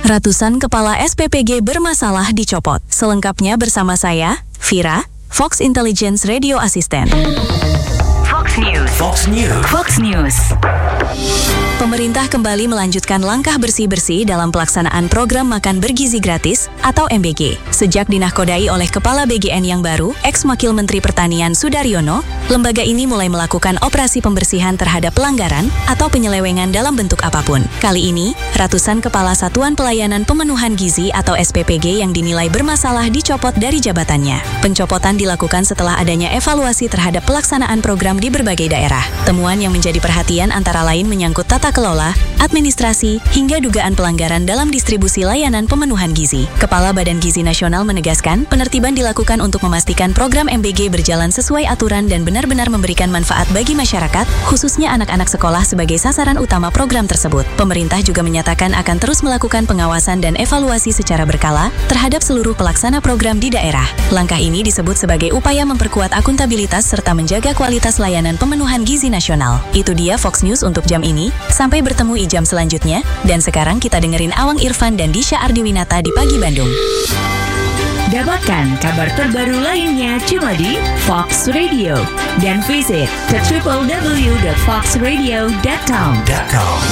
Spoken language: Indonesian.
Ratusan kepala SPPG bermasalah dicopot. Selengkapnya bersama saya, Vira, Fox Intelligence Radio Assistant. Fox News. Pemerintah kembali melanjutkan langkah bersih-bersih dalam pelaksanaan program makan bergizi gratis atau MBG. Sejak dinahkodai oleh Kepala BGN yang baru, ex-Wakil Menteri Pertanian Sudaryono, lembaga ini mulai melakukan operasi pembersihan terhadap pelanggaran atau penyelewengan dalam bentuk apapun. Kali ini, ratusan kepala Satuan Pelayanan Pemenuhan Gizi atau SPPG yang dinilai bermasalah dicopot dari jabatannya. Pencopotan dilakukan setelah adanya evaluasi terhadap pelaksanaan program di berbagai daerah. Temuan yang menjadi perhatian antara lain menyangkut tata kelola, administrasi, hingga dugaan pelanggaran dalam distribusi layanan pemenuhan gizi. Kepala Badan Gizi Nasional menegaskan, penertiban dilakukan untuk memastikan program MBG berjalan sesuai aturan dan benar-benar memberikan manfaat bagi masyarakat, khususnya anak-anak sekolah sebagai sasaran utama program tersebut. Pemerintah juga menyatakan akan terus melakukan pengawasan dan evaluasi secara berkala terhadap seluruh pelaksana program di daerah. Langkah ini disebut sebagai upaya memperkuat akuntabilitas serta menjaga kualitas layanan pemenuhan gizi nasional. Itu dia Fox News untuk jam ini. Sampai bertemu di jam selanjutnya. Dan sekarang kita dengerin Awang Irfan dan Disha Ardiwinata di Pagi Bandung. Dapatkan kabar terbaru lainnya cuma di Fox Radio dan visit ke www.foxradio.com.